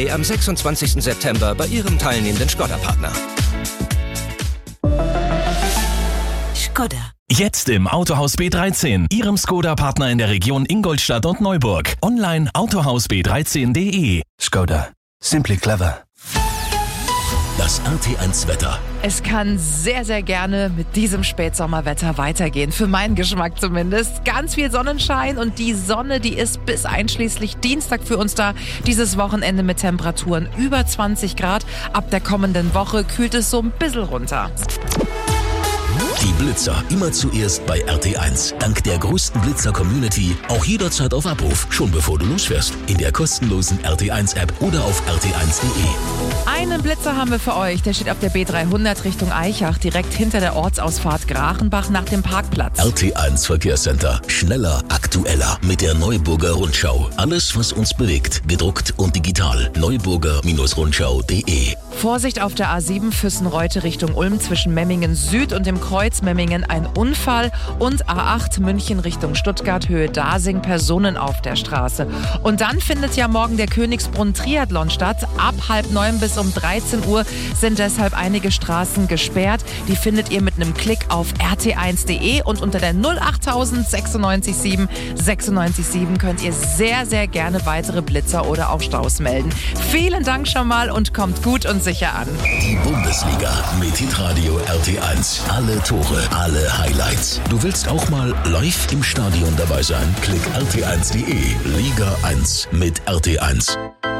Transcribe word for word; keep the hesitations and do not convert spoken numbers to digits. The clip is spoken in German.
Day am sechsundzwanzigsten September bei Ihrem teilnehmenden Škoda-Partner. Škoda. Jetzt im Autohaus B dreizehn, Ihrem Škoda-Partner in der Region Ingolstadt und Neuburg. Online autohaus b dreizehn punkt de. Škoda. Simply clever. Das R T eins Wetter. Es kann sehr, sehr gerne mit diesem Spätsommerwetter weitergehen. Für meinen Geschmack zumindest. Ganz viel Sonnenschein und die Sonne, die ist bis einschließlich Dienstag für uns da. Dieses Wochenende mit Temperaturen über zwanzig Grad. Ab der kommenden Woche kühlt es so ein bisschen runter. Die Blitzer immer zuerst bei R T eins. Dank der größten Blitzer-Community auch jederzeit auf Abruf, schon bevor du losfährst. In der kostenlosen R T eins App oder auf r t eins punkt de. Einen Blitzer haben wir für euch. Der steht auf der B dreihundert Richtung Aichach, direkt hinter der Ortsausfahrt Grachenbach nach dem Parkplatz. R T eins Verkehrscenter. Schneller, aktueller mit der Neuburger Rundschau. Alles, was uns bewegt, gedruckt und digital. neuburger Rundschau punkt de. Vorsicht auf der A sieben Füssen-Reute Richtung Ulm zwischen Memmingen Süd und dem Kreuz Memmingen ein Unfall und A acht München Richtung Stuttgart Höhe Dasing Personen auf der Straße. Und dann findet ja morgen der Königsbrunn Triathlon statt. Ab halb neun bis um dreizehn Uhr sind deshalb einige Straßen gesperrt. Die findet ihr mit einem Klick auf r t eins punkt de und unter der null acht null null neun sechs sieben sechs neun sieben könnt ihr sehr, sehr gerne weitere Blitzer oder auch Staus melden. Vielen Dank schon mal und kommt gut und sicher an. Die Bundesliga mit Hitradio R T eins. Alle Tore, alle Highlights. Du willst auch mal live im Stadion dabei sein? Klick r t eins punkt de. Liga eins mit R T eins.